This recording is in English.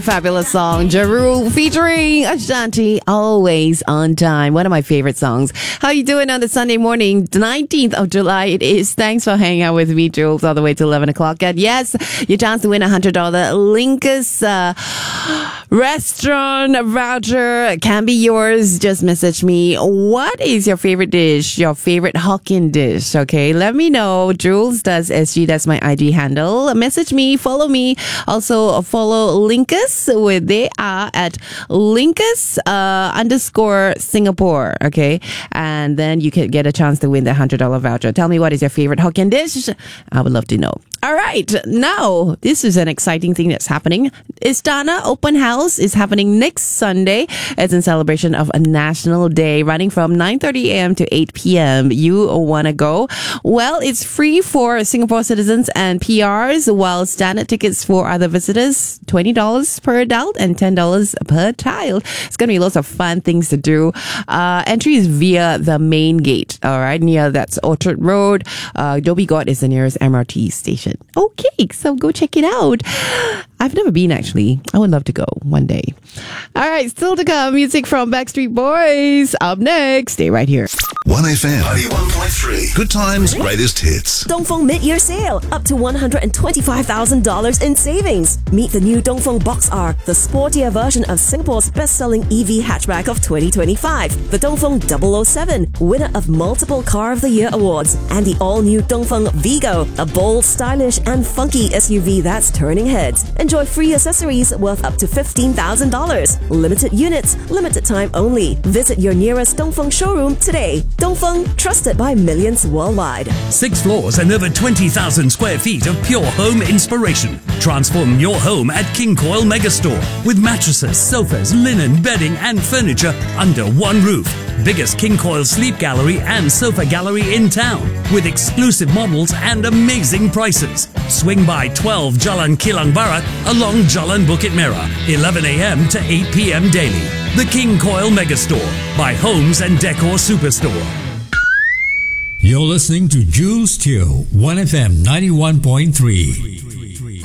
Fabulous song, Jaru featuring Ashanti, Always on Time. One of my favorite songs. How you doing on the Sunday morning, the 19th of July? It is. Thanks for hanging out with me, Jules, all the way to 11 o'clock. And yes, your chance to win $100 Linkus restaurant voucher can be yours. Just message me. What is your favorite dish? Your favorite Hokkien dish? Okay, let me know. Jules does SG. That's my IG handle. Message me. Follow me. Also follow Linkus. Where they are at Linkus _ Singapore. Okay. And then you can get a chance to win the $100 voucher. Tell me, what is your favorite Hokkien dish? I would love to know. All right. Now, this is an exciting thing that's happening. Istana Open House is happening next Sunday. It's in celebration of a National Day, running from 9:30 a.m. to 8 p.m. You want to go? Well, it's free for Singapore citizens and PRs, while standard tickets for other visitors, $20 per adult and $10 per child. It's going to be lots of fun things to do. Entry is via the main gate. All right. That's Orchard Road. Dhoby Ghaut is the nearest MRT station. Okay, so go check it out. I've never been, actually. I would love to go one day. All right, still to come, music from Backstreet Boys. Up next, stay right here. 1FM 91.3. Good times, greatest hits. Dongfeng mid-year sale, up to $125,000 in savings. Meet the new Dongfeng Box R, the sportier version of Singapore's best-selling EV hatchback of 2025. The Dongfeng 007, winner of multiple Car of the Year awards. And the all-new Dongfeng Vigo, a bold, stylish and funky SUV that's turning heads. Enjoy free accessories worth up to $15,000. Limited units, limited time only. Visit your nearest Dongfeng showroom today. Dongfeng, trusted by millions worldwide. 6 floors and over 20,000 square feet of pure home inspiration. Transform your home at King Coil Megastore with mattresses, sofas, linen, bedding and furniture under one roof. Biggest King Coil sleep gallery and sofa gallery in town, with exclusive models and amazing prices. Swing by 12 Jalan Kilang Barat along Jalan Bukit Merah, 11 a.m. to 8 p.m. daily. The King Coil Megastore by Homes and Decor Superstore. You're listening to Jules Teo, 1FM 91.3.